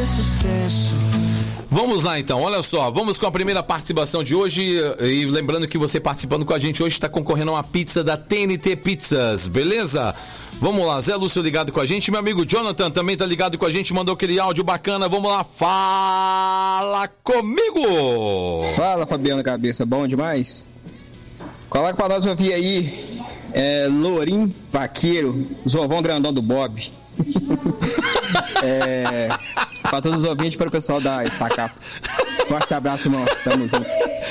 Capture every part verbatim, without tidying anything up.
sucesso. Vamos lá então, olha só, vamos com a primeira participação de hoje. E lembrando que você participando com a gente hoje está concorrendo a uma pizza da T N T Pizzas, beleza? Vamos lá, Zé Lúcio ligado com a gente, meu amigo Jonathan também tá ligado com a gente, mandou aquele áudio bacana, vamos lá, fala comigo! Fala, Fabiano Cabeça, bom demais? Coloca pra nós ouvir aí, é, Lourim Vaqueiro, Zovão Grandão do Bob. é, pra todos os ouvintes e para o pessoal da Estacapa. Forte abraço, irmão, tamo junto.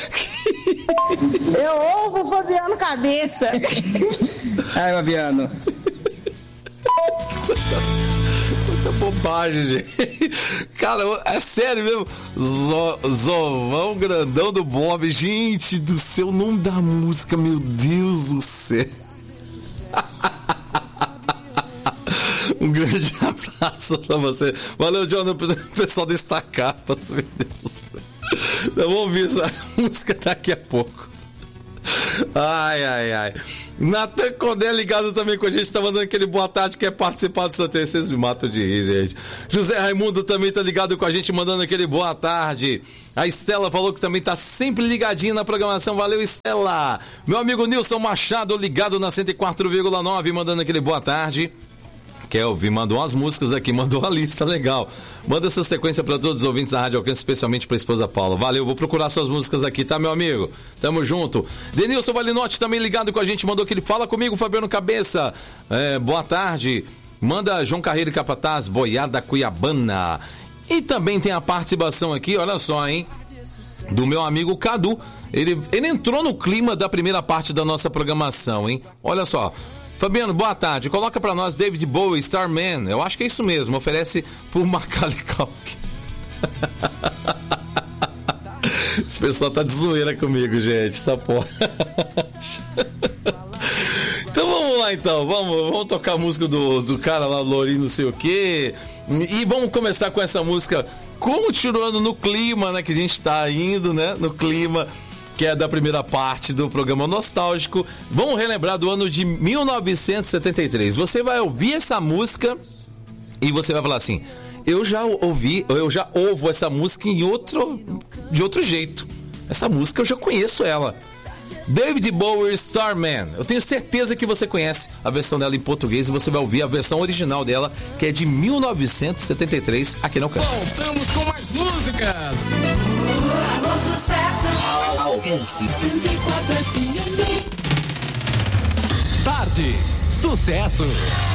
Eu ouvo o Fabiano Cabeça. Ai, Fabiano. Muita bobagem, gente. Cara, é sério mesmo. Zo, Zovão Grandão do Bob. Gente do céu, o nome da música, meu Deus do céu. Um grande abraço pra você. Valeu, John, pessoal destacar. Meu Deus. Eu vou ouvir essa música daqui a pouco. Ai, ai, ai. Natan Condé ligado também com a gente, tá mandando aquele boa tarde, quer participar do sorteio. Vocês me matam de rir, gente. José Raimundo também tá ligado com a gente, mandando aquele boa tarde. A Estela falou que também tá sempre ligadinha na programação. Valeu, Estela. Meu amigo Nilson Machado ligado na cento e quatro vírgula nove, mandando aquele boa tarde. Kelvin mandou umas músicas aqui, mandou a lista, legal. Manda essa sequência para todos os ouvintes da Rádio Alcance, especialmente para a esposa Paula. Valeu, vou procurar suas músicas aqui, tá, meu amigo? Tamo junto. Denilson Valinotti também ligado com a gente, mandou que ele fala comigo, Fabiano Cabeça. É, boa tarde. Manda João Carreiro e Capataz, Boiada Cuiabana. E também tem a participação aqui, olha só, hein? Do meu amigo Cadu. Ele, ele entrou no clima da primeira parte da nossa programação, hein? Olha só. Fabiano, boa tarde. Coloca pra nós David Bowie, Starman. Eu acho que é isso mesmo. Oferece por Macaulay Culkin. Esse pessoal tá de zoeira comigo, gente. Essa porra. Então vamos lá, então. Vamos, vamos tocar a música do, do cara lá, Lourinho, não sei o quê. E vamos começar com essa música, continuando no clima, né? Que a gente tá indo, né? No clima, que é da primeira parte do programa nostálgico. Vamos relembrar do ano de mil novecentos e setenta e três. Você vai ouvir essa música e você vai falar assim: eu já ouvi, eu já ouvo essa música em outro, de outro jeito. Essa música eu já conheço ela. David Bowie, Starman. Eu tenho certeza que você conhece a versão dela em português e você vai ouvir a versão original dela, que é de mil novecentos e setenta e três, aqui no Alcance. Voltamos com mais músicas. Alô, sucesso. Alcance. cento e quatro F M. Tarde. Sucesso.